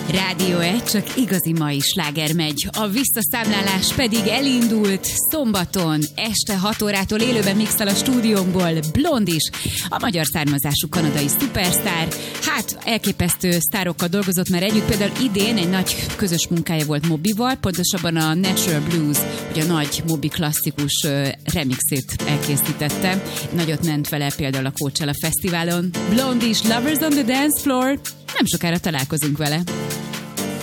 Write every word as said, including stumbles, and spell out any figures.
Rádió egy, csak igazi mai sláger megy. A visszaszámlálás pedig elindult szombaton este hat órától élőben mixel a stúdiónkból Blondis, a magyar származású kanadai szupersztár. Hát elképesztő sztárokkal dolgozott már együtt, például idén egy nagy közös munkája volt Mobival, pontosabban a Natural Blues, ugye a nagy Mobi klasszikus remixét elkészítette. Nagyot ment vele például a Coachella Fesztiválon. Blondis, Lovers on the Dance Floor. Nem sokára találkozunk vele.